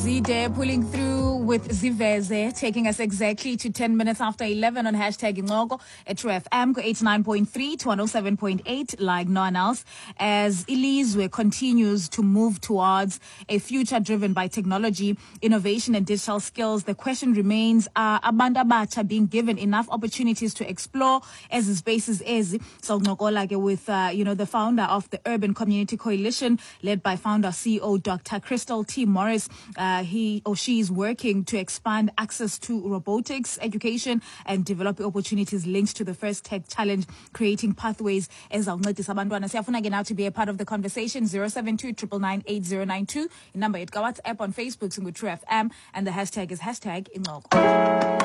Zide pulling through with Ziveze, taking us exactly to 10 minutes after 11 on hashtag Ingogo at True FM 89.3 to 107.8, like no one else, as Ilizwe continues to move towards a future driven by technology, innovation and digital skills. The question remains, are Abanda Bacha being given enough opportunities to explore as the spaces is? So with the founder of the Urban Community Coalition, led by founder CEO Dr. Crystal T. Morris. He or she is working to expand access to robotics education and develop opportunities linked to the First Tech Challenge, creating pathways as awuncedisa abantwana. Siyafuna ke now to be a part of the conversation. 072 999 8092. Number it WhatsApp on Facebook, True FM, and the hashtag is hashtag Ingogo.